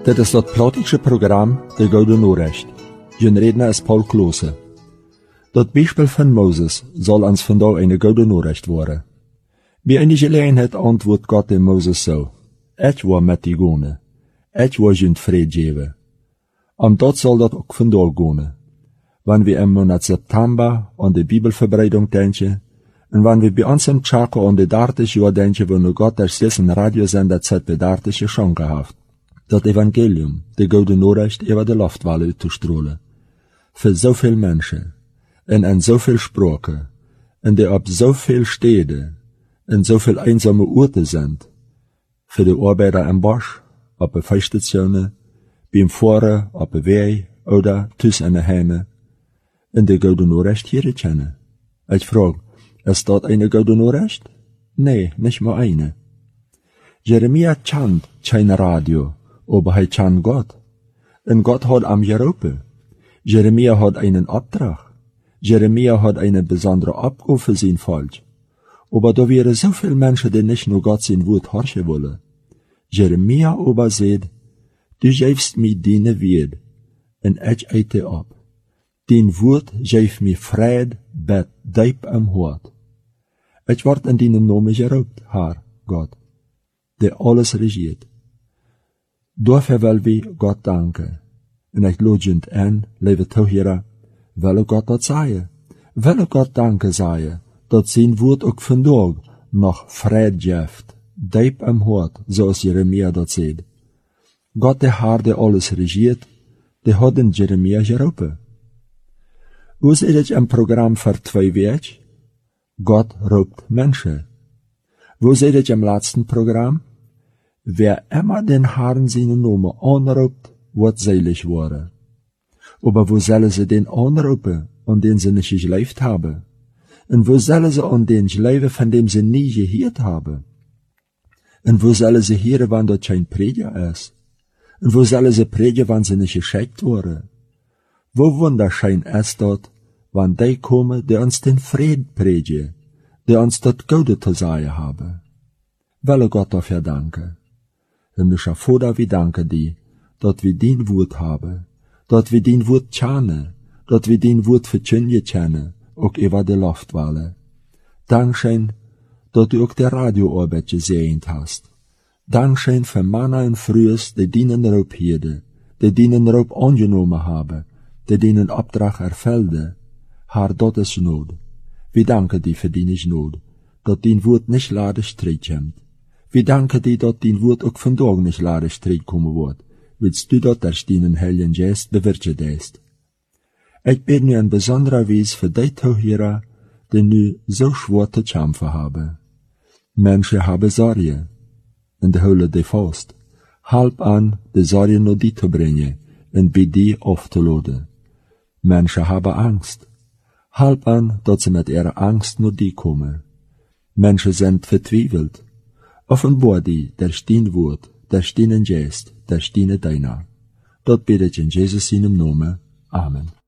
Dit is dat plotische program De Gouden Noorrecht. Je redner is Paul Klose. Dat Beispiel van Moses soll ans vandaag eine Gouden Noorrecht worden. Bij eine Gelegenheit antwoordt God dem Moses so: Ik wil met die gaan. Ik wil je vrede geven. En dat soll dat ook vandaag gaan. Wanneer we im Monat September an die Bibelverbreitung denken, und wenn wir bei uns im Tschako an die 30 Jahre denken, wo nur Gott der dessen Radiosender ZB30 geschenkt hat, das Evangelium, die Gouden Noorrecht, über die Luftwelle auszustrahlen. Für so viele Menschen, in so viel Sprachen, und die auf so viel Städte, in so viel einsame Orte sind, für die Arbeiter im Bosch, auf der Feuchtstationen, beim Fahren, auf der Weg oder tussen in den Heimen, in die Gouden Noorrecht hier kennen. Ich frage, ist dort eine Gouden Noorrecht? Nee, nicht mal eine. Jeremia kennt kein Radio, aber er kennt Gott. Und Gott hat am gerufen. Jeremia hat einen Auftrag. Jeremia hat eine besondere Aufgabe für sein Volk. Aber da wären so viele Menschen, die nicht nur Gott sein Wort horchen wollen. Jeremia aber sagt, du gibst mir deine Wort, und ich eite ab. Dein Wort gibt mir Fried, bet diep am Hort. Ich word in deinem Namen geroept, Herr, Gott, der alles regiert. Dafür will wir Gott danken. Und ich lodgend an, lieve Tohira, will Gott das sagen. Will Gott danken sagen, dass sein Wort auch vandaag noch Fried gibt, diep am Hort, zoals Jeremia dat sagt. Gott, der Herr, der alles regiert, der hat den Jeremia geroepen. Hoe zit het im Programm für 2 Wege? Gott roept Menschen. Wo zit het im letzten Programm? Wer immer den Herrn seinen Namen anruft, wird selig worden. Aber wo sollen sie den anrufen, an den sie nicht gelebt haben? Und wo sollen sie an den leben, von dem sie nie gehört haben? Und wo sollen sie hören, wenn dort kein Prediger ist? Und wo sollen sie predigen, wenn sie nicht geschickt wurden? Wo wunderschön ist dort, wann die kommen, die uns den Fried predigen, die uns das Gute zu sagen haben. Will Gott dafür danken. Himmlischer Vater, wir danken dir, dass wir dein Wort haben, dass wir dein Wort kennen, dass wir dein Wort verkündigen kennen, auch über die Luftwelle. Dankeschön, dass du auch der Radioarbeit gesehen hast. Dankeschön für Männer und Frühes, die deinen Raub hielten, die deinen Raub angenommen haben, die deinen Auftrag erfüllten. Herr, dat is Not. Wir danken dir für deine Not, dass dein Wort nicht lade Streit kommt. Wir danken dir, dass dein Wort auch vandaag nicht lade Streit kommen wird, willst du dat durch deinen Heiligen Geist bewirtschaftet. Ich bete nu in besonderer Weise für die Tohira, die nu so schwer zu kämpfen haben. Menschen haben Sorge, und die holen die fast. Halb an, die Sorge nur die zu bringen, und bei dir aufzuladen. Menschen haben Angst. Halb an, dass sie mit ihrer Angst nur die kommen. Menschen sind vertwiebelt. Offenbar die, der stehen Wort, der stehen Geist, der stehen Deiner. Dort bete ich in Jesus seinem Namen. Amen.